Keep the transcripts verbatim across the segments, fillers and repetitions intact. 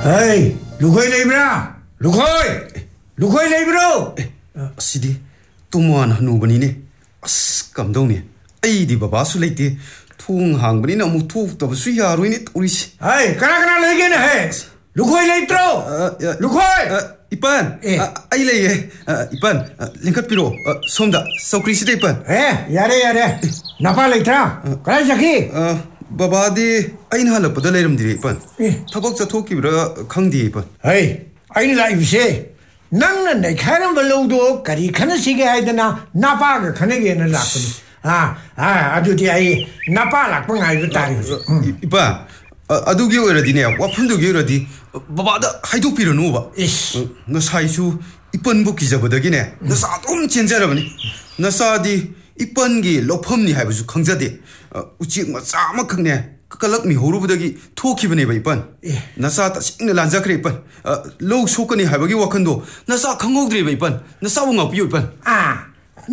Hey, Lukhoi leibra? Lukhoi! Lukhoi leibro? Sidi, tumuan hanu bani ne. As kam dong ne. Ai di baba su leite. Thung hang bani na mu thu to su ya ru ni turis. Hey, kana kana lege ne hai. Lukhoi leibro? Lukhoi! Ipan, ai le ye. Ipan, lengkat piro. Somda, saukri sida Ipan. Eh, yare yare. Napa leitra? Kana jaki? Baba di ain hala pada leram diri Ipan. Thabak chathoki bra khangdi Ipan. Hey, ain la ibse. Nang na nei khairam balo do kari khana sige haidana napa ga khane ge na lakuni. Ah, ah, adu ti ai napa lak pa ngai tari. Ipa, adu ge ora di ne wafum du ge ora di baba da haidok piro no ba. Ish. Na sai su Ipan bu ki jabada gi ne. Na sa dum chenjara bani. Na sa di Ipan gi lopham ni haibu su khangjade. Uchi ma cha ma khne kalak mi horu budagi thoki bane ba Ipan. Nasa ta sing la jakre Ipan. Lo sokani haibagi wakhando nasa khangogdre ba Ipan. Nasa bu ngap yu Ipan. Ah,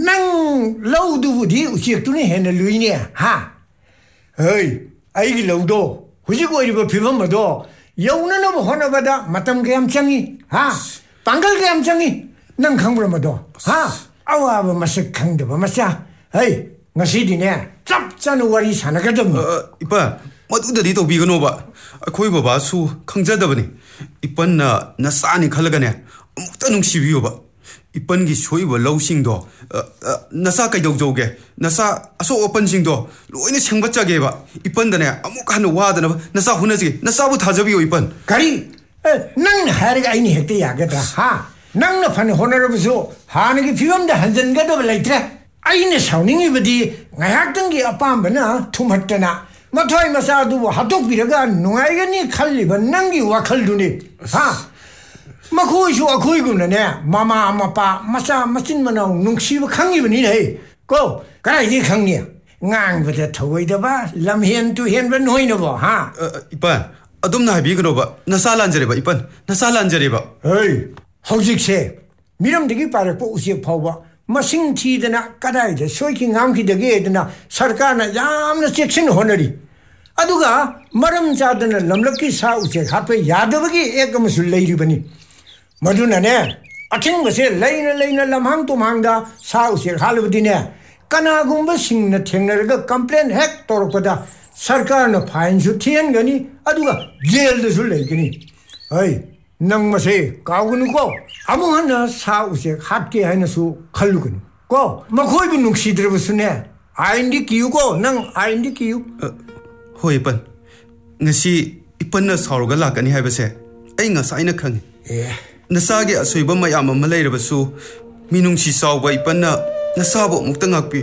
nang lo du budi uchi tu ne hen lui ne. Ha. Hey, ai gi lo do. Huji ko ri ba phibam ma do. Yauna na bo hona bada matam ge am changi. Ha. Pangal ge am changi. Nang khangbra ma do. Ha. Awa ba masak khang de ba masa. Hey, ngasi di ne. Chap chan wari sana ga dam. Ipa, madu da di to bi gano ba. Khoi ba ba su khangja da bani. Ipan na nasa ni khalaga ne. Amukta nung si biyo ba. Ipan gi soi ba lo sing do. Nasa kai dog joge. Nasa aso open sing do. Loi ne chang ba cha ge ba. Ipan da ne amuk han wa da na nasa huna ji. Nasa bu tha jabi yo Ipan. Kari. Nang na har ga ini hekte ya ga da. Ha. Nang na fan honorable so. Ha ne gi phibam da hanjan ga do laitre. Aine sauning ibadi ngayaktan gi apambana thumhattana mathoi masa du hatok biraga nungai gani khalliba nangi wakhal duni ha makhoi su akhoi guna ne mama mapa masa masin manau nungsi ba khangi bani nei ko kai gi khangni ngang ba thoi da ba lam hen tu hen ban hoi no ba ha Ipan adum na bi gano ba nasa lanjare ba Ipan nasa lanjare ba hey hojik se miram digi pare po usi phawba Masing Tidana Kadai, Soiking Amki the Gate, Sarkana, Yam the section honori. Aduga, Madam Jardan, Lamlaki South, Happy Yadavaki, Ekamasu Lady Bani. Maduna ne, a king was a lane, lane, Lamham to Manga, South, Halibudina. Kanagumba sing the Tenga complain Hector Pada, Sarkana Pines, Tiangani, Aduga, jail the Zulagani. Hey. Nang mase kagun ko amuhana sa use khatke haina su khallugun ko makhoi bu nungsidre busune aindi kiu ko nang aindi kiu hoi Ipan ngasi Ipan na sauga lakani haibase ai nga saina khang eh nasa ge asoiba mayam ma leiraba su minungsi sauba Ipan na nasa bo mukta ngakpi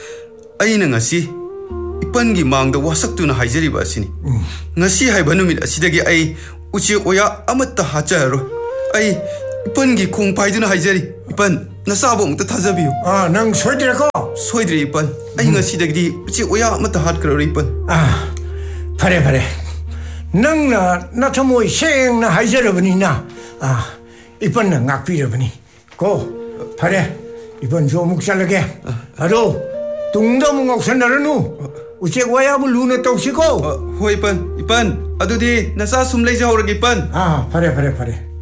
ai na ngasi Ipan gi mangda wasak tu na haijari ba asini ngasi haiba numit asidagi ai uchi oya amatta hacharo ai Ipan gi khong pai duna haijari Ipan nasa bo mukta thajabiu ah nang soidre ko soidre Ipan ai ngasi dagdi uchi oya amatta hat karo Ipan ah pare pare nang na na thamoi seng na haijara bani na ah Ipan na ngakpi ra bani ko pare Ipan jo muk chalage aro tungda mu ngok sanaranu uchi oya bu luna toksiko hoi Ipan Ipan adudi nasa sum lei jawragi Ipan ah pare pare pare